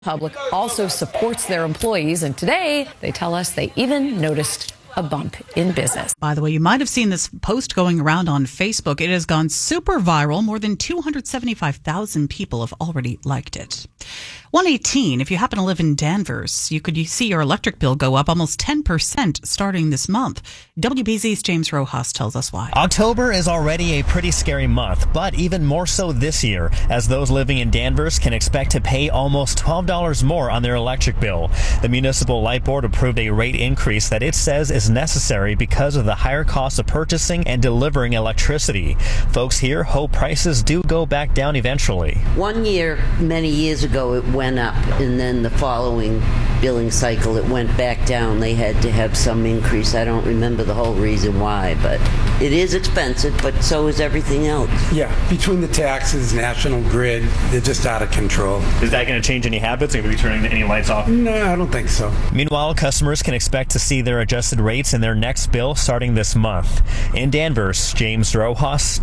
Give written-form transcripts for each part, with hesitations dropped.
Public also supports their employees, and today they tell us they even noticed a bump in business. By the way, you might have seen this post going around on Facebook. It has gone super viral. More than 275,000 people have already liked it. 118, if you happen to live in Danvers, you could see your electric bill go up almost 10% starting this month. WBZ's James Rojas tells us why. October is already a pretty scary month, but even more so this year, as those living in Danvers can expect to pay almost $12 more on their electric bill. The Municipal Light Board approved a rate increase that it says is necessary because of the higher cost of purchasing and delivering electricity. Folks here hope prices do go back down eventually. One year, many years ago, it went up, and then the following billing cycle, it went back down. They had to have some increase. I don't remember the whole reason why, but it is expensive, but so is everything else. Yeah, between the taxes, National Grid, they're just out of control. Is that going to change any habits? Are you going to be turning any lights off? No, I don't think so. Meanwhile, customers can expect to see their adjusted rates in their next bill starting this month. In Danvers, James Rojas,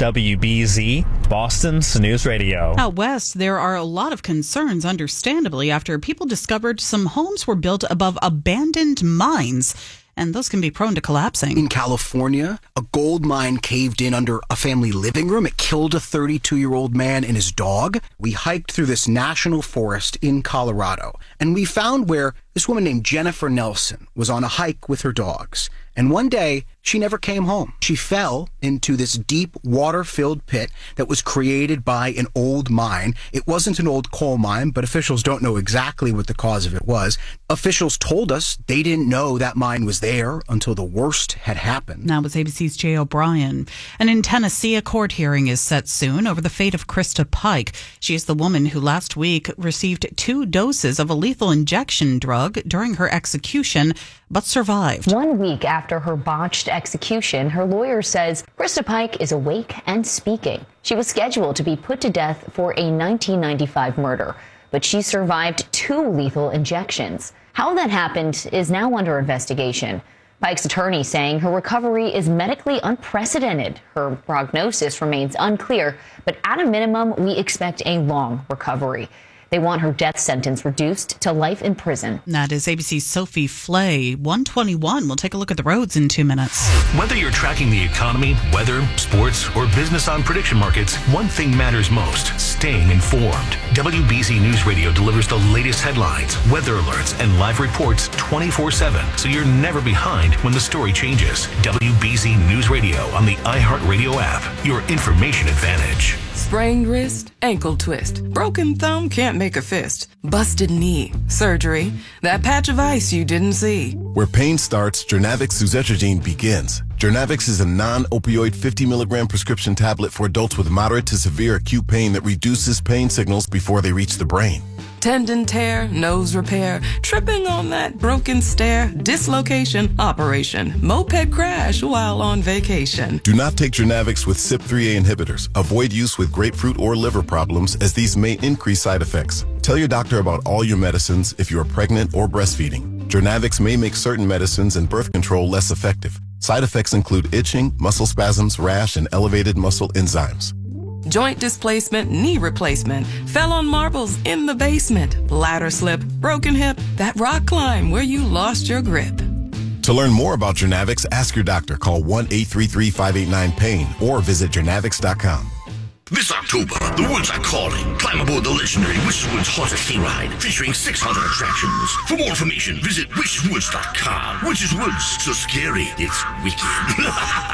WBZ, Boston's News Radio. Out west, there are a lot of concerns, understandably, after people discovered some homes were built above abandoned mines, and those can be prone to collapsing. In California, a gold mine caved in under a family living room. It killed a 32-year-old man and his dog. We hiked through this national forest in Colorado, and we found where this woman named Jennifer Nelson was on a hike with her dogs. And one day, she never came home. She fell into this deep water-filled pit that was created by an old mine. It wasn't an old coal mine, but officials don't know exactly what the cause of it was. Officials told us they didn't know that mine was there until the worst had happened. That was ABC's Jay O'Brien. And in Tennessee, a court hearing is set soon over the fate of Krista Pike. She is the woman who last week received 2 doses of a lethal injection drug during her execution, but survived. 1 week after her botched execution, her lawyer says Krista Pike is awake and speaking. She was scheduled to be put to death for a 1995 murder, but she survived 2 lethal injections. How that happened is now under investigation. Pike's attorney saying her recovery is medically unprecedented. Her prognosis remains unclear, but at a minimum, we expect a long recovery. They want her death sentence reduced to life in prison. That is ABC's Sophie Flay. 121. We'll take a look at the roads in 2 minutes. Whether you're tracking the economy, weather, sports, or business on prediction markets, one thing matters most: staying informed. WBZ News Radio delivers the latest headlines, weather alerts, and live reports 24/7, so you're never behind when the story changes. WBZ News Radio on the iHeartRadio app. Your information advantage. Sprained wrist, ankle twist, broken thumb, can't make a fist, busted knee, surgery, that patch of ice you didn't see. Where pain starts, Jernavix suzetrigine begins. Jernavix is a non-opioid 50 milligram prescription tablet for adults with moderate to severe acute pain that reduces pain signals before they reach the brain. Tendon tear, nose repair, tripping on that broken stair, dislocation, operation, moped crash while on vacation. Do not take Jernavix with CYP3A inhibitors. Avoid use with grapefruit or liver problems, as these may increase side effects. Tell your doctor about all your medicines if you are pregnant or breastfeeding. Jernavix may make certain medicines and birth control less effective. Side effects include itching, muscle spasms, rash, and elevated muscle enzymes. Joint displacement, knee replacement, fell on marbles in the basement, ladder slip, broken hip, that rock climb where you lost your grip. To learn more about Jernavix, ask your doctor. Call 1-833-589-PAIN or visit jernavix.com. This October, the woods are calling. Climb aboard the legendary Witches Woods Haunted Hayride, featuring 600 attractions. For more information, visit witcheswoods.com. Witches Woods, so scary, it's wicked.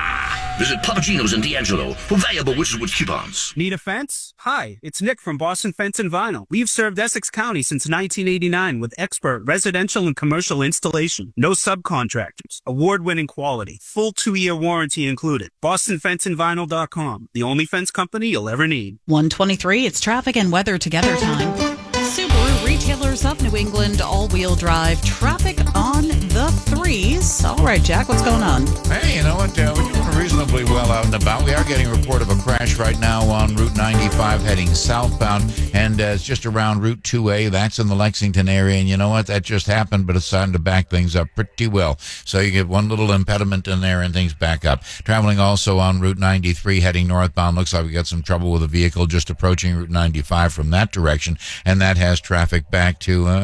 Visit Papagino's and D'Angelo for valuable Witches Woods coupons. Need a fence? Hi, it's Nick from Boston Fence and Vinyl. We've served Essex County since 1989 with expert residential and commercial installation. No subcontractors. Award-winning quality. Full 2-year warranty included. BostonFenceandVinyl.com. The only fence company you'll ever need. 123. It's traffic and weather together time. Subaru Retailers of New England all-wheel drive traffic on the 3s. All right, Jack, what's going on? Hey, you know what? We want to reasonably well out and about. We are getting a report of a crash right now on Route 95 heading southbound, and it's just around Route 2A. That's in the Lexington area, and you know what? That just happened, but it's starting to back things up pretty well. So you get one little impediment in there, and things back up. Traveling also on Route 93 heading northbound. Looks like we got some trouble with a vehicle just approaching Route 95 from that direction, and that has traffic back to